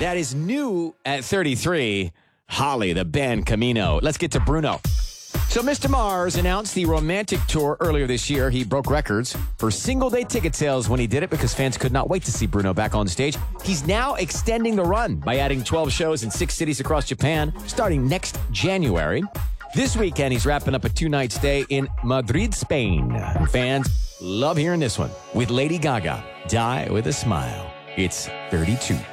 That is new at 33. Holly, the band Camino. Let's get to Bruno. So Mr. Mars announced the Romantic Tour earlier this year. He broke records for single-day ticket sales when he did it because fans could not wait to see Bruno back on stage. He's now extending the run by adding 12 shows in 6 cities across Japan starting next January. This weekend, he's wrapping up a 2-night stay in Madrid, Spain. And fans love hearing this one with Lady Gaga, Die with a Smile. It's 32.